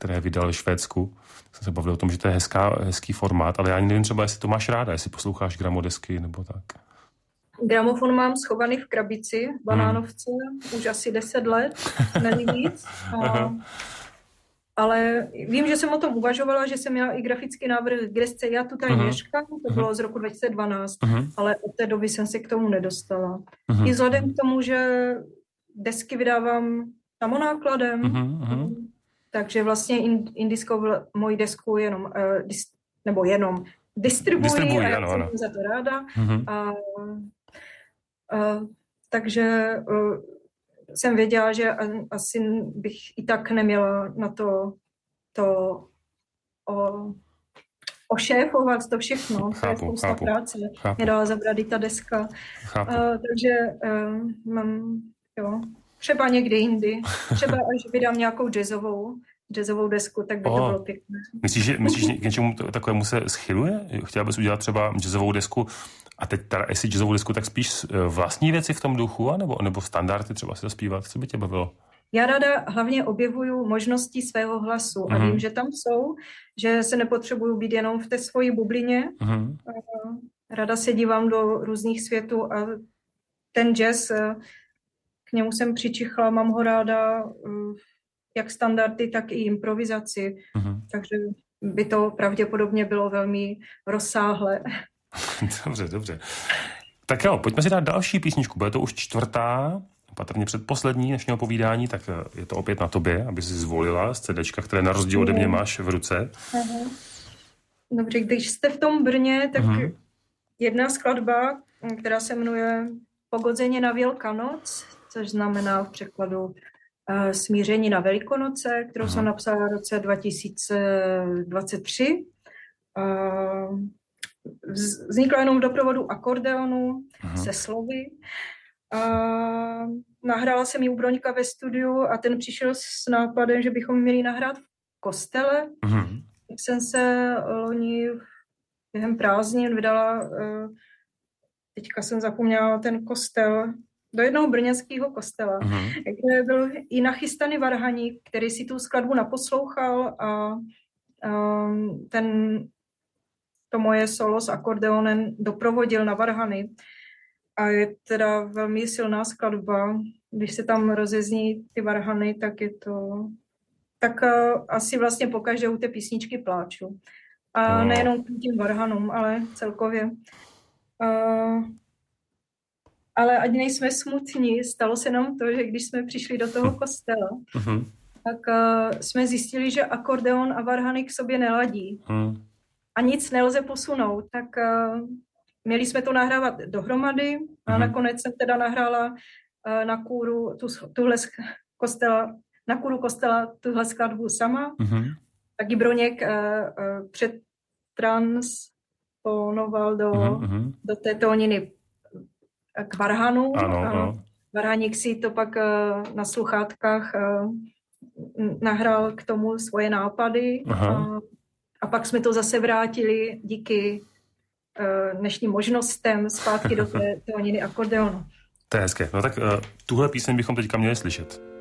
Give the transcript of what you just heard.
které vydal v Švédsku. Jsem se bavil o tom, že to je hezký formát, ale já ani nevím třeba, jestli to máš ráda, jestli posloucháš gramodesky nebo tak. Gramofon mám schovaný v krabici, v banánovce, už asi 10 let, není víc. Ale vím, že jsem o tom uvažovala, že jsem měla i grafický návrh k desce Já tu tady měškám, to bylo z roku 2012, ale od té doby jsem se k tomu nedostala. I vzhledem k tomu, že desky vydávám samonákladem, takže vlastně Indisco moji desku jenom distribuují a já jsem za to ráda. Takže jsem věděla, že asi bych i tak neměla na to ošéfovat to všechno. To je spousta práce. Mě dala zabrat i ta deska. Takže mám, třeba někdy jindy. Třeba až vydám nějakou jazzovou desku, tak by to bylo pěkné. Myslíš, že k něčemu takovému se schyluje? Chtěla bys udělat třeba jazzovou desku a teď jestli jazzovou desku, tak spíš vlastní věci v tom duchu, nebo standardy třeba si zaspívat? Co by tě bavilo? Já ráda hlavně objevuju možnosti svého hlasu a vím, že tam jsou, že se nepotřebuju být jenom v té svojí bublině. Ráda se dívám do různých světů a ten jazz, k němu jsem přičichla, mám ho ráda jak standardy, tak i improvizaci. Takže by to pravděpodobně bylo velmi rozsáhlé. Dobře. Tak jo, pojďme si dát další písničku. Bude to už 4., patrně předposlední dnešního povídání, tak je to opět na tobě, aby si zvolila z CDčka, které na rozdíl ode mě máš v ruce. Dobře, když jste v tom Brně, tak jedna skladba, která se jmenuje Pogodzenie na Veľkanoc, což znamená v překladu Smíření na Velikonoce, kterou jsem napsala v roce 2023. Vznikla jenom v doprovodu akordeonu se slovy. Nahrála jsem ji u Broňka ve studiu a ten přišel s nápadem, že bychom měli nahrát v kostele. Tak jsem se loni během prázdnin vydala, teďka jsem zapomněla ten kostel, do jednoho brněnského kostela, kde byl i nachystaný varhaník, který si tu skladbu naposlouchal a to moje solo s akordeonem doprovodil na varhany. A je teda velmi silná skladba. Když se tam rozezní ty varhany, tak je to... Tak asi vlastně pokaždé u té písničky pláču. A nejenom k tím varhanům, ale celkově. Ale ať nejsme smutní, stalo se nám to, že když jsme přišli do toho kostela, tak jsme zjistili, že akordeon a varhany k sobě neladí. A nic nelze posunout. Tak měli jsme to nahrávat dohromady a nakonec jsem teda nahrála na kůru kostela tuhle skladbu sama. Taky Broněk předtransponoval do té tóniny k varhanu. Ano. Varhaník si to pak na sluchátkách nahrál k tomu svoje nápady a pak jsme to zase vrátili díky dnešním možnostem zpátky do té tóniny akordeonu. To je hezké. No tak tuhle píseň bychom teďka měli slyšet.